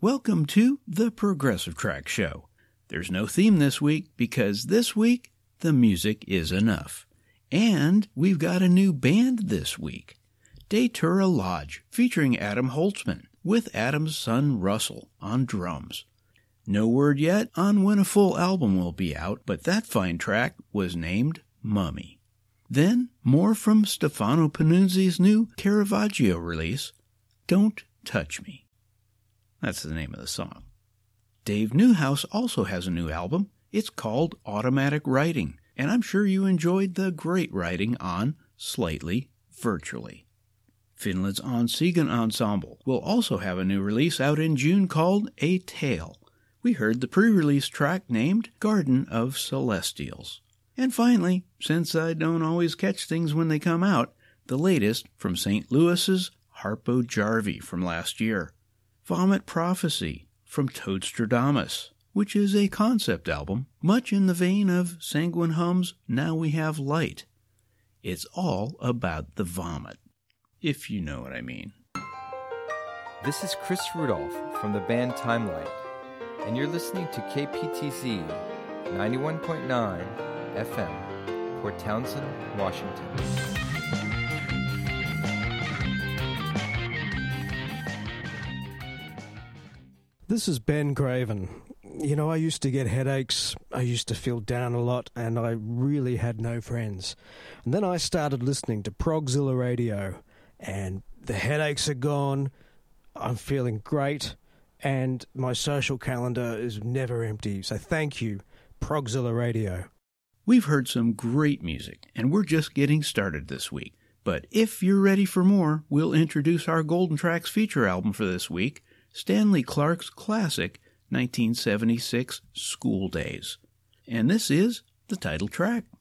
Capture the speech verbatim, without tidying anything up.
Welcome to the Progressive Track Show. There's no theme this week because this week the music is enough. And we've got a new band this week, Datura Lodge, featuring Adam Holtzman, with Adam's son Russell on drums. No word yet on when a full album will be out, but that fine track was named Mummy. Then, more from Stefano Panunzi's new Caravaggio release, Don't Touch Me. That's the name of the song. Dave Newhouse also has a new album. It's called Automatic Writing, and I'm sure you enjoyed the great writing on Slightly Virtually. Finland's Onsigan Ensemble will also have a new release out in June called A Tale. We heard the pre-release track named Garden of Celestials. And finally, since I don't always catch things when they come out, the latest from Saint Louis's Harpo Jarvi from last year. Vomit Prophecy from Toadstradamus, which is a concept album, much in the vein of Sanguine Hum's Now We Have Light. It's all about the vomit, if you know what I mean. This is Chris Rudolph from the band Timelight, and you're listening to K P T Z ninety-one point nine F M, Port Townsend, Washington. This is Ben Craven. You know, I used to get headaches, I used to feel down a lot, and I really had no friends. And then I started listening to Progzilla Radio, and the headaches are gone, I'm feeling great, and my social calendar is never empty. So thank you, Progzilla Radio. We've heard some great music, and we're just getting started this week. But if you're ready for more, we'll introduce our Golden Tracks feature album for this week, Stanley Clarke's classic nineteen seventy-six School Days. And this is the title track.